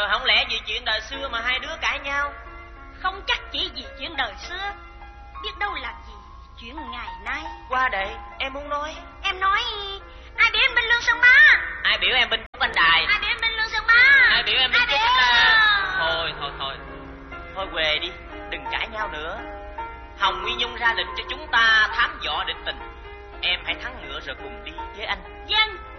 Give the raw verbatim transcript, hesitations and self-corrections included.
Ờ, không lẽ vì chuyện đời xưa mà hai đứa cãi nhau? Không chắc chỉ vì chuyện đời xưa, biết đâu là vì chuyện ngày nay. Qua đây, em muốn nói. Em nói, ai biểu em bên lương Sơn Bá? Ai biểu em bên Trúc Anh Đài? Ai biểu em bên lương Sơn Bá? Ai biểu em bên Ai Trúc biểu... Anh Đài? Thôi, thôi, thôi. Thôi về đi, đừng cãi nhau nữa. Hồng Nguyên Nhung ra lệnh cho chúng ta thám dò địch tình. Em hãy thắng ngựa rồi cùng đi với anh. Vâng.